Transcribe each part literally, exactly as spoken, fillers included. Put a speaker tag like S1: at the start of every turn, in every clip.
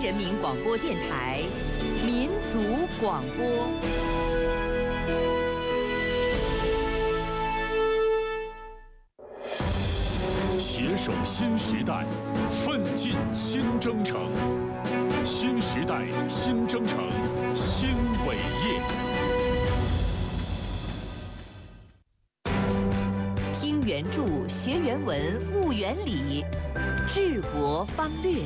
S1: 人民广播电台民族广播。
S2: 携手新时代，奋进新征程。新时代新征程新伟业。
S1: 听原著，学原文，悟原理，治国方略。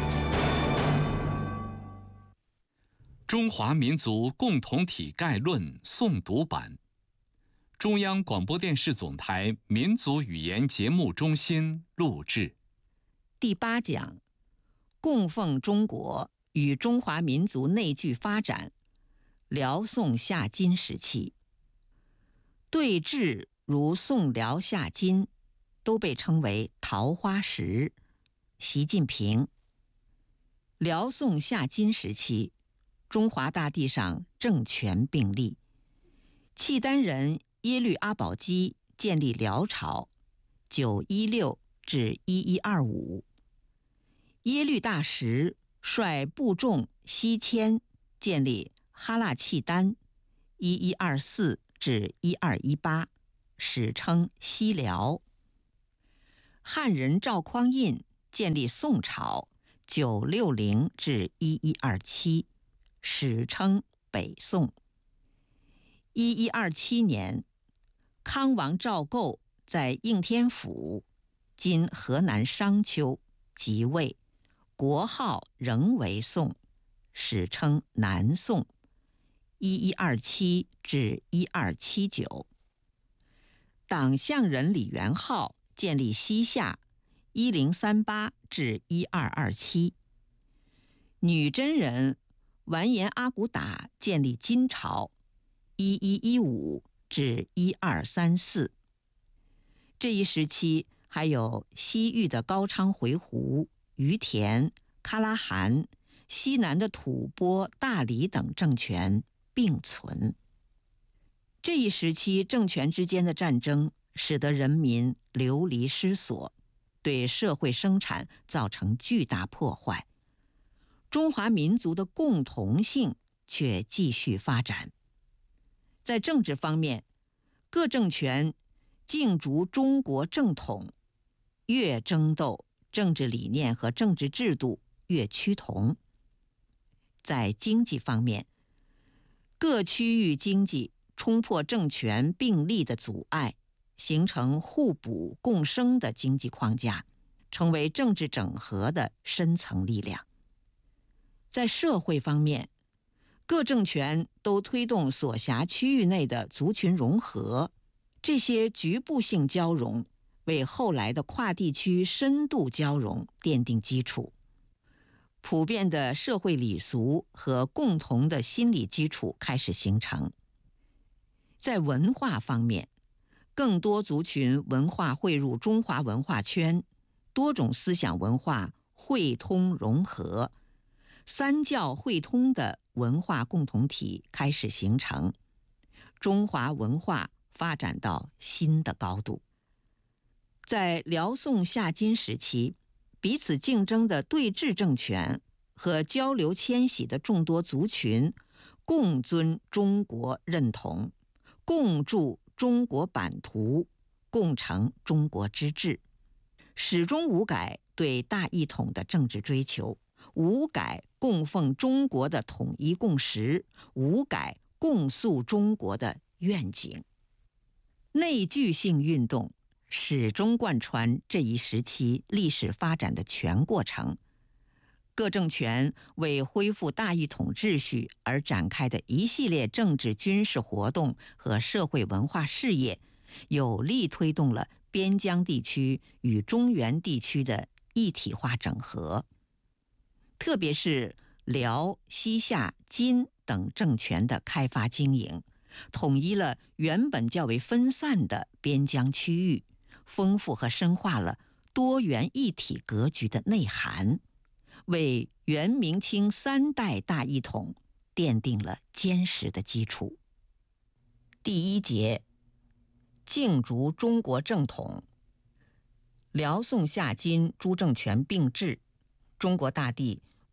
S3: 中华民族共同体概论诵读版，中央广播电视总台民族语言节目中心录制。
S4: 第八讲：供奉中国与中华民族内聚发展。辽宋夏金时期，对峙如宋辽夏金，都被称为桃花石。习近平。辽宋夏金时期，中华大地上政权并立，契丹人耶律阿保机建立辽朝，九一六至一一二五。耶律大石率部众西迁，建立哈腊契丹，一一二四至一二一八，史称西辽。汉人赵匡胤建立宋朝，九六零至一一二七，史称北宋。一一二七年，康王赵构在应天府（今河南商丘）即位，国号仍为宋，史称南宋。一一二七至一二七九。党项人李元昊建立西夏，一零三八至一二二七。女真人完颜阿骨打建立金朝，一一一五至一二三四。这一时期还有西域的高昌回鹘、于田、喀拉汗，西南的吐蕃、大理等政权并存。这一时期政权之间的战争，使得人民流离失所，对社会生产造成巨大破坏。中华民族的共同性却继续发展。在政治方面，各政权竞逐中国正统，越争斗，政治理念和政治制度越趋同。在经济方面，各区域经济冲破政权并立的阻碍，形成互补共生的经济框架，成为政治整合的深层力量。在社会方面，各政权都推动所辖区域内的族群融合，这些局部性交融为后来的跨地区深度交融奠定基础。普遍的社会礼俗和共同的心理基础开始形成。在文化方面，更多族群文化汇入中华文化圈，多种思想文化汇通融合，三教汇通的文化共同体开始形成，中华文化发展到新的高度。在辽宋夏金时期，彼此竞争的对峙政权和交流迁徙的众多族群共尊中国认同，共筑中国版图，共成中国之治，始终无改对大一统的政治追求，无改供奉中国的统一共识，无改共塑中国的愿景。内聚性运动始终贯穿这一时期历史发展的全过程。各政权为恢复大一统秩序而展开的一系列政治军事活动和社会文化事业，有力推动了边疆地区与中原地区的一体化整合。特别是辽、西夏、金等政权的开发经营，统一了原本较为分散的边疆区域，丰富和深化了多元一体格局的内涵，为元明清三代大一统奠定了坚实的基础。第一节，竞逐中国正统。辽宋夏金诸政权并治，中国大地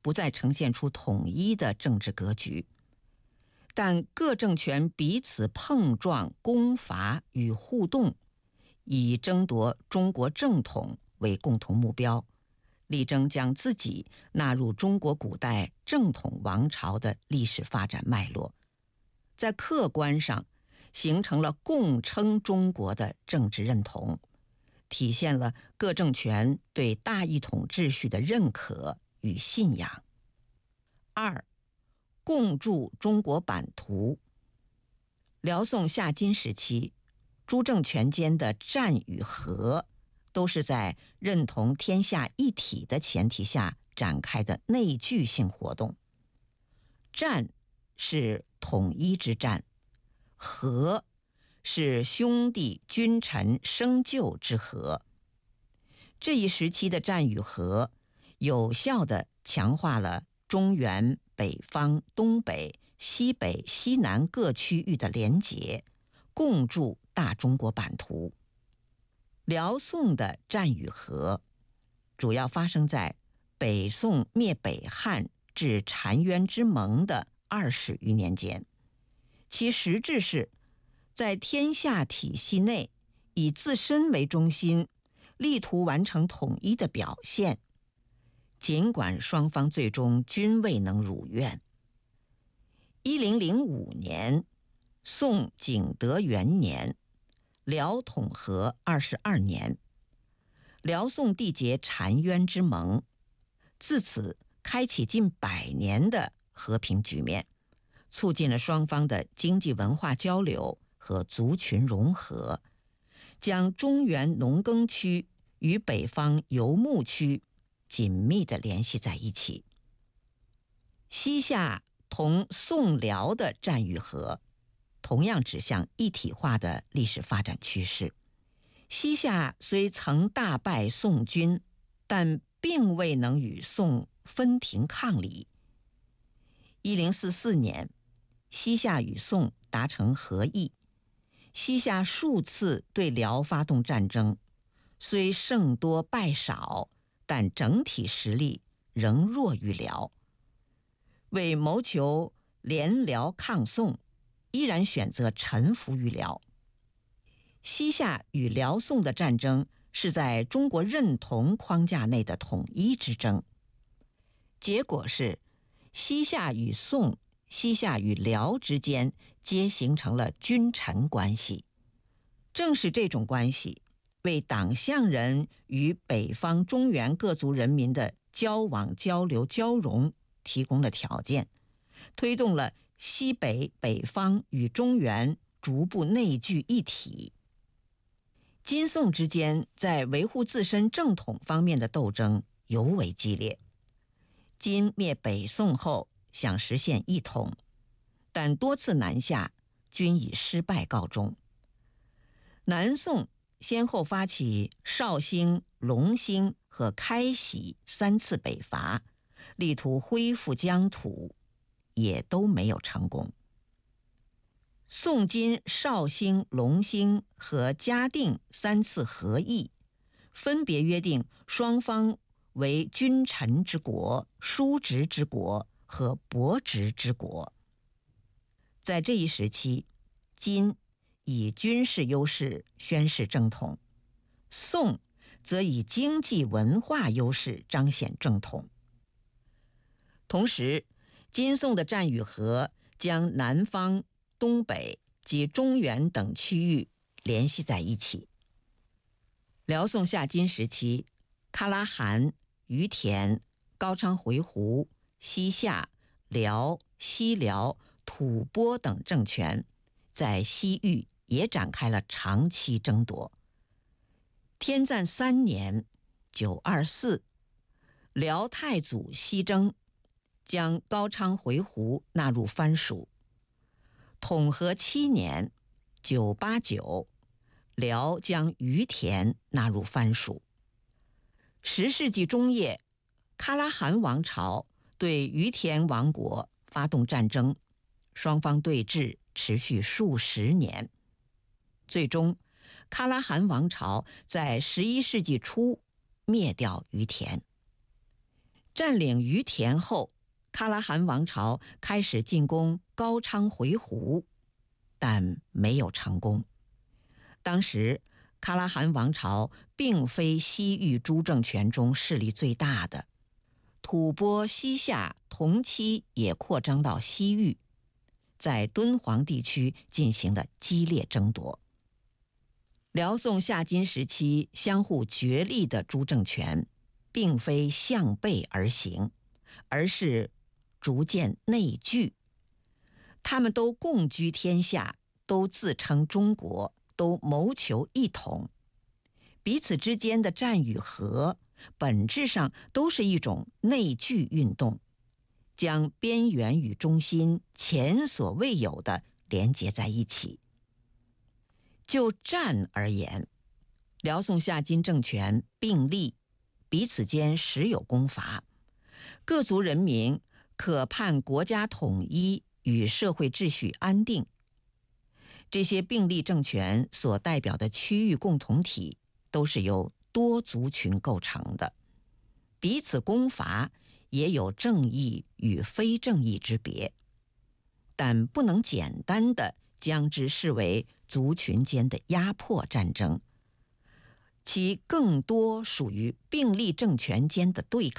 S4: 不再呈现出统一的政治格局，但各政权彼此碰撞、攻伐与互动，以争夺中国正统为共同目标，力争将自己纳入中国古代正统王朝的历史发展脉络，在客观上形成了共称中国的政治认同，体现了各政权对大一统秩序的认可与信仰。二，共筑中国版图。辽宋夏金时期，诸政权间的战与和都是在认同天下一体的前提下展开的内聚性活动。战是统一之战，和是兄弟君臣生旧之和。这一时期的战与和，有效地强化了中原、北方、东北、西北、西南各区域的联结，共筑大中国版图。辽宋的战与和，主要发生在北宋灭北汉至澶渊之盟的二十余年间，其实质是在天下体系内以自身为中心，力图完成统一的表现。尽管双方最终均未能如愿。一零零五年，宋景德元年，辽统和二十二年，辽宋缔结澶渊之盟，自此开启近百年的和平局面，促进了双方的经济文化交流和族群融合，将中原农耕区与北方游牧区紧密地联系在一起。西夏同宋辽的战与和，同样指向一体化的历史发展趋势。西夏虽曾大败宋军，但并未能与宋分庭抗礼。一零四四年，西夏与宋达成和议，西夏数次对辽发动战争，虽胜多败少，但整体实力仍弱于辽。为谋求联辽抗宋，依然选择臣服于辽。西夏与辽宋的战争是在中国认同框架内的统一之争，结果是西夏与宋、西夏与辽之间皆形成了君臣关系。正是这种关系，为党项人与北方中原各族人民的交往交流交融提供了条件，推动了西北、北方与中原逐步内聚一体。金宋之间在维护自身正统方面的斗争尤为激烈。金灭北宋后想实现一统，但多次南下均以失败告终。南宋先后发起绍兴、隆兴和开禧三次北伐，力图恢复疆土，也都没有成功。宋金绍兴、隆兴和嘉定三次和议，分别约定双方为君臣之国、叔侄之国和伯侄之国。在这一时期，金以军事优势宣示正统，宋则以经济文化优势彰显正统。同时，金宋的战与和将南方、东北及中原等区域联系在一起。辽宋夏金时期，喀拉汗、于田、高昌回鹘、西夏、辽、西辽、吐蕃等政权在西域也展开了长期争夺。天赞三年（九二四），辽太祖西征，将高昌回鹘纳入藩属。统和七年（九八九），辽将于田纳入藩属。十世纪中叶，喀拉汗王朝对于田王国发动战争，双方对峙持续数十年。最终，喀拉汗王朝在十一世纪初灭掉于田。 占领于田后，喀拉汗王朝开始进攻高昌回鹘，但没有成功。当时喀拉汗王朝并非西域诸政权中势力最大的，吐蕃西夏同期也扩张到西域，在敦煌地区进行了激烈争夺。辽宋夏金时期相互角力的诸政权，并非向背而行，而是逐渐内聚。他们都共居天下，都自称中国，都谋求一统。彼此之间的战与和，本质上都是一种内聚运动，将边缘与中心前所未有的连结在一起。就战而言，辽宋夏金政权并立，彼此间时有攻伐，各族人民可盼国家统一与社会秩序安定。这些并立政权所代表的区域共同体都是由多族群构成的，彼此攻伐也有正义与非正义之别，但不能简单地将之视为族群间的压迫战争，其更多属于并立政权间的对抗。